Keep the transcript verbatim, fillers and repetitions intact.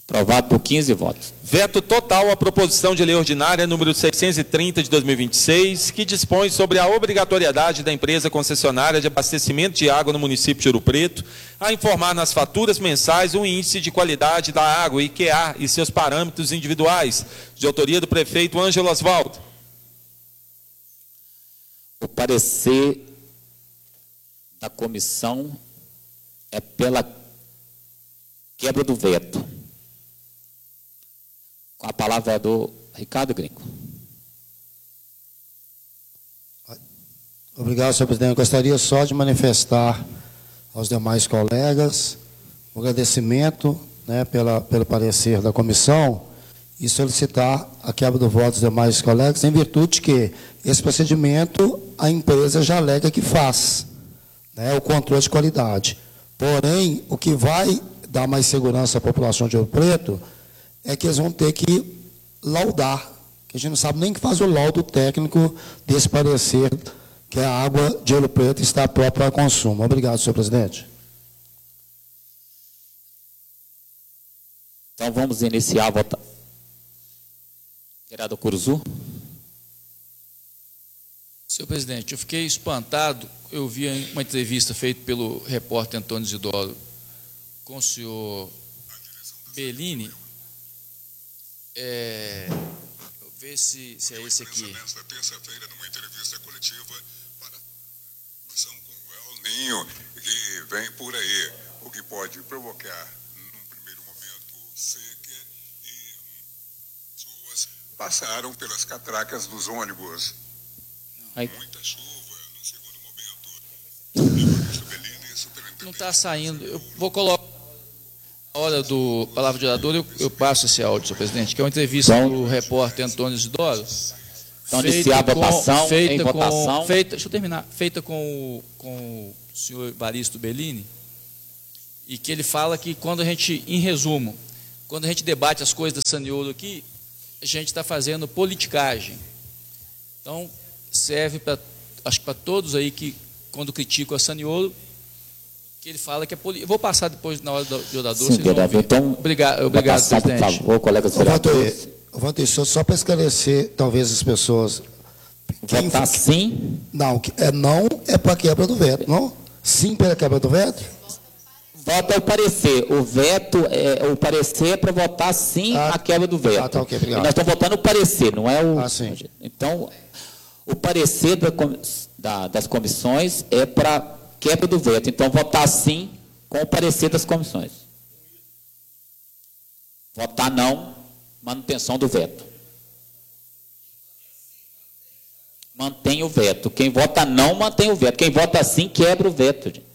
Aprovado por quinze votos. Veto total à proposição de lei ordinária número seiscentos e trinta de dois mil e vinte e seis, que dispõe sobre a obrigatoriedade da empresa concessionária de abastecimento de água no município de Ouro Preto a informar nas faturas mensais o índice de qualidade da água, I Q A, e seus parâmetros individuais, de autoria do prefeito Ângelo Osvaldo. O parecer da comissão é pela quebra do veto. Com a palavra é do Ricardo Gringo. Obrigado, senhor presidente. Eu gostaria só de manifestar aos demais colegas o agradecimento, né, pela, pelo parecer da comissão e solicitar a quebra do voto dos demais colegas, em virtude que esse procedimento a empresa já alega que faz, né, o controle de qualidade. Porém, o que vai dar mais segurança à população de Ouro Preto é que eles vão ter que laudar, que a gente não sabe nem que faz o laudo técnico desse parecer, que a água de Ouro Preto está própria para consumo. Obrigado, senhor presidente. Então, vamos iniciar a votação. Vereador Curuzu. Senhor presidente, eu fiquei espantado, eu vi uma entrevista feita pelo repórter Antônio Isidoro com o senhor Bellini. É, vou ver se, se é esse aqui. Nesta terça-feira, numa entrevista coletiva para a ação com o El Ninho, que vem por aí, o que pode provocar, num primeiro momento, seca e pessoas passaram pelas catracas dos ônibus. Aí. Muita chuva, no segundo momento. Não está saindo. Eu vou colocar. Na hora do palavra de orador, eu, eu passo esse áudio, senhor presidente, que é uma entrevista Então, do repórter Antônio Isidoro. Então, iniciar a votação, feita em com, votação. Feita, deixa eu terminar. Feita com, com o senhor Evaristo Bellini, e que ele fala que quando a gente, em resumo, quando a gente debate as coisas da Saniolo aqui, a gente está fazendo politicagem. Então, serve para, acho que para todos aí que, quando criticam a Saniolo, que ele fala que é política. Eu vou passar depois na hora do orador. Sim, vereador. Então, obrigado, obrigado votação, presidente. por favor, colegas vereadores. Vanter, só, só para esclarecer, talvez as pessoas... Votar sim? Não, é não é para a quebra do veto, não? Sim pela quebra do veto? Vota o parecer. O veto, é, o parecer é para votar sim ah, a quebra do veto. Ah, tá, ok, obrigado. E nós estamos votando o parecer, não é o... Ah, sim. Então, o parecer da, da, das comissões é para quebra do veto. Então, votar sim com o parecer das comissões. Votar não, manutenção do veto. Mantém o veto. Quem vota não, mantém o veto. Quem vota sim, quebra o veto. Gente.